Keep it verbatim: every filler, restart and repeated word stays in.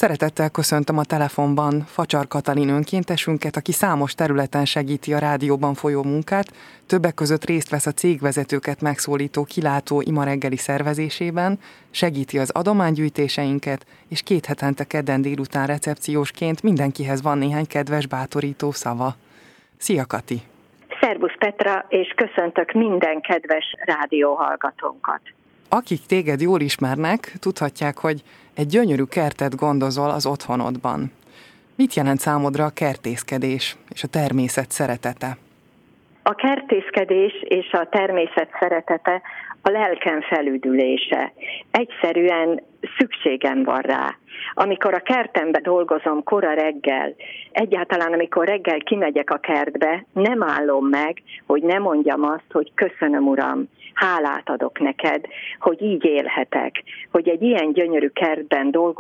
Szeretettel köszöntöm a telefonban Facsar Katalin önkéntesünket, aki számos területen segíti a rádióban folyó munkát, többek között részt vesz a cégvezetőket megszólító kilátó ima reggeli szervezésében, segíti az adománygyűjtéseinket, és két hetente kedden délután recepciósként mindenkihez van néhány kedves bátorító szava. Szia, Kati! Szervusz, Petra, és köszöntök minden kedves rádióhallgatónkat! Akik téged jól ismernek, tudhatják, hogy egy gyönyörű kertet gondozol az otthonodban. Mit jelent számodra a kertészkedés és a természet szeretete? A kertészkedés és a természet szeretete a lelkem felüdülése. Egyszerűen szükségem van rá. Amikor a kertembe dolgozom kora reggel, egyáltalán amikor reggel kimegyek a kertbe, nem állom meg, hogy ne mondjam azt, hogy köszönöm, Uram, hálát adok neked, hogy így élhetek, hogy egy ilyen gyönyörű kertben dolgozom,